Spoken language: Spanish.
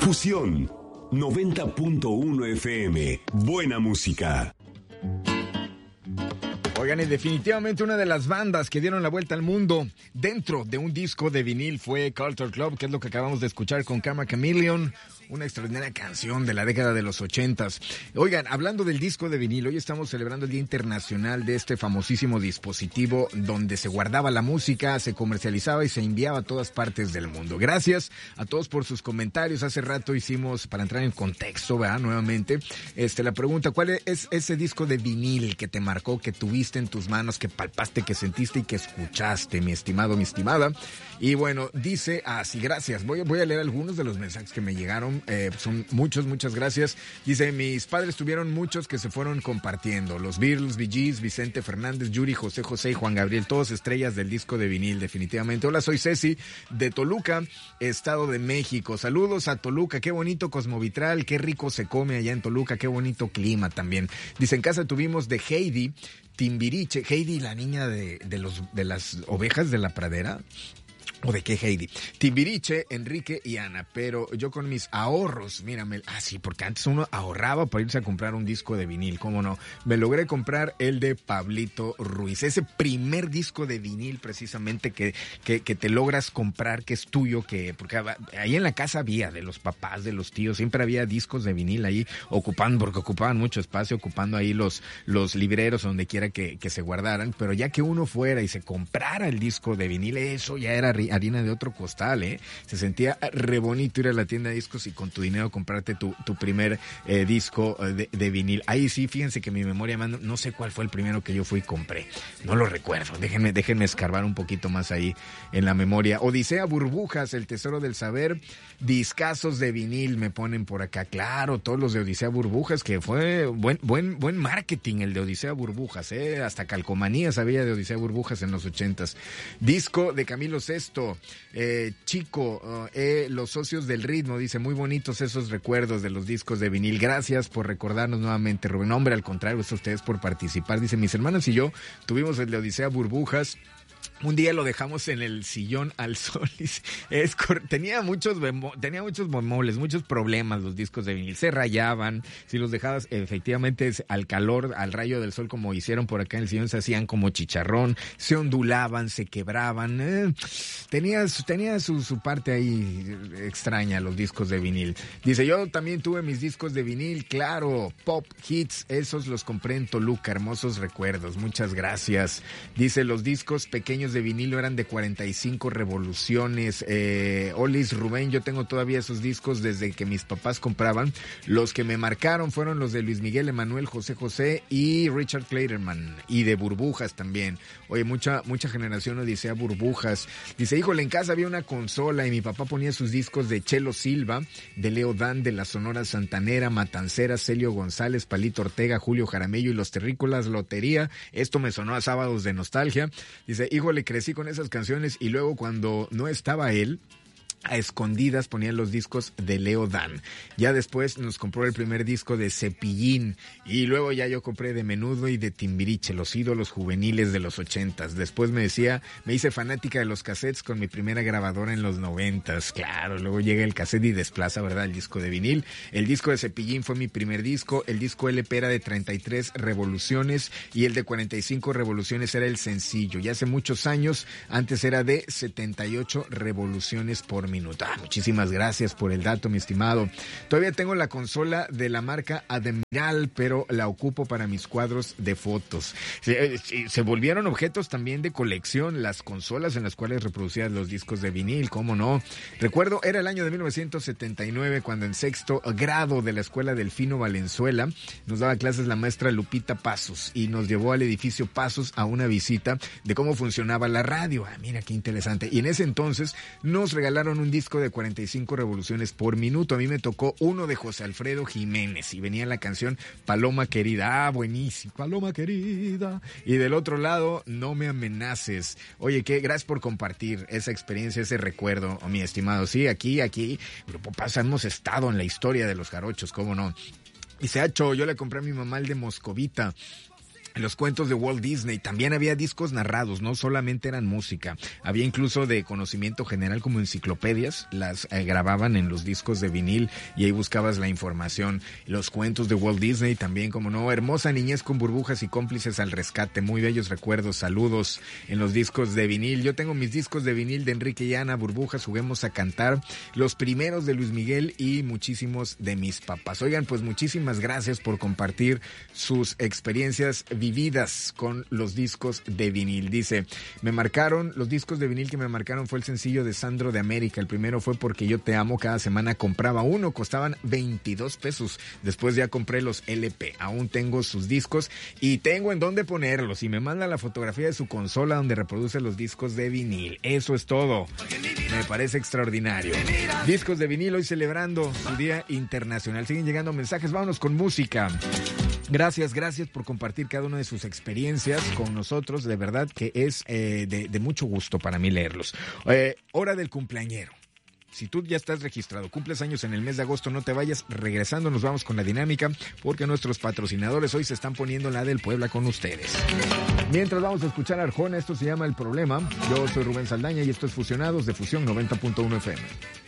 Fusión 90.1 FM. Buena música. Oigan, y definitivamente una de las bandas que dieron la vuelta al mundo dentro de un disco de vinil fue Culture Club, que es lo que acabamos de escuchar con Karma Chameleon. Una extraordinaria canción de la década de los 80s. Oigan, hablando del disco de vinil, hoy estamos celebrando el Día Internacional de este famosísimo dispositivo donde se guardaba la música, se comercializaba y se enviaba a todas partes del mundo. Gracias a todos por sus comentarios. Hace rato hicimos, para entrar en contexto, ¿verdad? Nuevamente, la pregunta, ¿cuál es ese disco de vinil que te marcó, que tuviste en tus manos, que palpaste, que sentiste y que escuchaste, mi estimado, mi estimada? Y bueno, dice así, gracias. Voy a leer algunos de los mensajes que me llegaron. Son muchas gracias. Dice, mis padres tuvieron muchos que se fueron compartiendo. Los Beatles, Bee Gees, Vicente Fernández, Yuri, José José y Juan Gabriel, todos estrellas del disco de vinil, definitivamente. Hola, soy Ceci de Toluca, Estado de México. Saludos a Toluca, qué bonito Cosmovitral, qué rico se come allá en Toluca, qué bonito clima también. Dice, en casa tuvimos de Heidi, Timbiriche, Heidi, la niña de las ovejas de la pradera. ¿O de qué, Heidi? Timbiriche, Enrique y Ana, pero yo con mis ahorros, mírame, sí, porque antes uno ahorraba para irse a comprar un disco de vinil, ¿cómo no? Me logré comprar el de Pablito Ruiz, ese primer disco de vinil precisamente que te logras comprar, que es tuyo, porque ahí en la casa había, de los papás, de los tíos, siempre había discos de vinil ahí porque ocupaban mucho espacio, ocupando ahí los libreros donde quiera que se guardaran, pero ya que uno fuera y se comprara el disco de vinil, eso ya era harina de otro costal, ¿eh? Se sentía re bonito ir a la tienda de discos y con tu dinero comprarte tu primer disco de vinil. Ahí sí, fíjense que mi memoria, no sé cuál fue el primero que yo fui y compré. No lo recuerdo. Déjenme escarbar un poquito más ahí en la memoria. Odisea Burbujas, El Tesoro del Saber, discazos de vinil me ponen por acá. Claro, todos los de Odisea Burbujas, que fue buen marketing el de Odisea Burbujas, ¿eh? Hasta calcomanías había de Odisea Burbujas en los 80s. Disco de Camilo Sesto, Chico, Los Socios del Ritmo, dice, muy bonitos esos recuerdos de los discos de vinil. Gracias por recordarnos nuevamente, Rubén. Hombre, al contrario, es a ustedes por participar. Dice, mis hermanas y yo tuvimos el de Odisea Burbujas. Un día lo dejamos en el sillón al sol y tenía muchos bemoles, muchos problemas los discos de vinil. Se rayaban, si los dejabas efectivamente al calor, al rayo del sol como hicieron por acá en el sillón, se hacían como chicharrón, se ondulaban, se quebraban. Tenía su parte ahí extraña los discos de vinil. Dice, yo también tuve mis discos de vinil, claro, pop hits, esos los compré en Toluca, hermosos recuerdos, muchas gracias. Dice, los discos pequeños de vinilo eran de 45 revoluciones. Olis, Rubén, yo tengo todavía esos discos desde que mis papás compraban. Los que me marcaron fueron los de Luis Miguel, Emanuel, José José y Richard Clayderman, y de Burbujas también. Oye, mucha generación Odisea Burbujas. Dice, híjole, en casa había una consola y mi papá ponía sus discos de Chelo Silva, de Leo Dan, de la Sonora Santanera, Matancera, Celio González, Palito Ortega, Julio Jaramillo y Los Terrícolas, Lotería. Esto me sonó a Sábados de Nostalgia. Dice, híjole, crecí con esas canciones y luego cuando no estaba él, a escondidas ponían los discos de Leo Dan. Ya después nos compró el primer disco de Cepillín y luego ya yo compré de Menudo y de Timbiriche, los ídolos juveniles de los 80s. Después me hice fanática de los cassettes con mi primera grabadora en los 90s. Claro, luego llega el cassette y desplaza, ¿verdad?, el disco de vinil. El disco de Cepillín fue mi primer disco. El disco LP era de 33 revoluciones y el de 45 revoluciones era el sencillo. Ya hace muchos años, antes era de 78 revoluciones por minuto. Muchísimas gracias por el dato, mi estimado. Todavía tengo la consola de la marca Admiral, pero la ocupo para mis cuadros de fotos. Se volvieron objetos también de colección las consolas en las cuales reproducías los discos de vinil, ¿cómo no? Recuerdo, era el año de 1979 cuando en sexto grado de la Escuela Delfino Valenzuela nos daba clases la maestra Lupita Pasos y nos llevó al edificio Pasos a una visita de cómo funcionaba la radio. Mira qué interesante. Y en ese entonces nos regalaron un disco de 45 revoluciones por minuto. A mí me tocó uno de José Alfredo Jiménez y venía la canción Paloma Querida. Buenísimo, Paloma Querida. Y del otro lado, No Me Amenaces. Oye, gracias por compartir esa experiencia, ese recuerdo, mi estimado. Sí, aquí, Grupo Pasa, hemos estado en la historia de los jarochos, ¿cómo no? Y yo le compré a mi mamá el de Moscovita. los cuentos de Walt Disney. También había discos narrados, no solamente eran música. Había incluso de conocimiento general como enciclopedias, las grababan en los discos de vinil y ahí buscabas la información. Los cuentos de Walt Disney también, como no, hermosa niñez con burbujas y cómplices al rescate, muy bellos recuerdos, saludos en los discos de vinil. Yo tengo mis discos de vinil de Enrique y Ana, Burbujas, Juguemos a Cantar, los primeros de Luis Miguel y muchísimos de mis papás. Oigan, pues muchísimas gracias por compartir sus experiencias vividas con los discos de vinil. Dice, los discos de vinil que me marcaron fue el sencillo de Sandro de América. El primero fue Porque yo te amo, cada semana compraba uno, costaban 22 pesos. Después ya compré los LP, aún tengo sus discos y tengo en dónde ponerlos. Y me manda la fotografía de su consola donde reproduce los discos de vinil. Eso es todo. Me parece extraordinario. Discos de vinil hoy celebrando su Día Internacional. Siguen llegando mensajes, vámonos con música. Gracias por compartir cada una de sus experiencias con nosotros. De verdad que es de mucho gusto para mí leerlos. Hora del cumpleañero. Si tú ya estás registrado, cumples años en el mes de agosto, no te vayas. Regresando nos vamos con la dinámica porque nuestros patrocinadores hoy se están poniendo la del Puebla con ustedes. Mientras vamos a escuchar a Arjona, esto se llama El Problema. Yo soy Rubén Saldaña y esto es Fusionados de Fusión 90.1 FM.